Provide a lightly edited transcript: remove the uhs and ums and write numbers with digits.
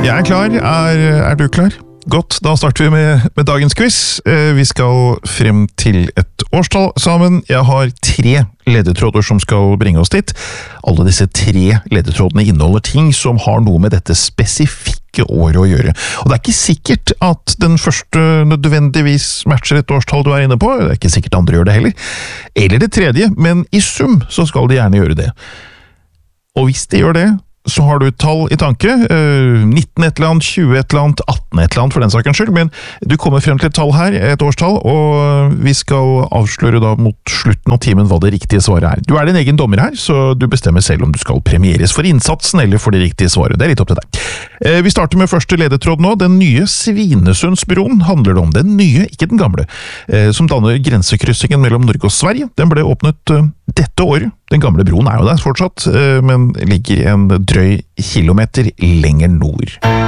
Jeg er klar. Er du klar? Godt, da starter vi med dagens quiz. Vi skal frem til et årstall sammen. Jeg har 3 ledetråder som skal bringe oss dit. Alle disse 3 ledetrådene inneholder ting som har noe med dette spesifikke året å gjøre. Og det er ikke sikkert at den første nødvendigvis matcher et årstall du er inne på. Det er ikke sikkert andre gjør det heller. Eller det tredje, men i sum så skal de gjerne gjøre det. Og hvis de gjør det, så har du et tall i tanke, 19 et eller annet, 20 et eller annet, 18 et eller annet for den sakens skyld, men du kommer frem til et tall her, et årstall, og vi skal avsløre da mot slutten av timen hva det riktige svaret er. Du er din egen dommer her, så du bestemmer selv om du skal premieres for innsatsen eller for det riktige svaret. Det er litt opp til deg. Vi starter med første ledetråd nå. Den nye Svinesundsbroen handler det om. Den nye, ikke den gamle, som danner grensekryssingen mellom Norge og Sverige. Den ble åpnet dette året. Den gamle broen er jo der fortsatt, men ligger en drøy kilometer lenger nord.